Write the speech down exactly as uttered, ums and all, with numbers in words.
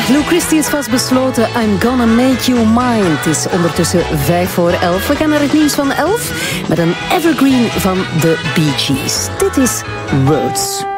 Lou Christie is vastbesloten. I'm gonna make you mine. Het is ondertussen vijf voor elf. We gaan naar het nieuws van elf met een evergreen van de Bee Gees. Dit is Roads.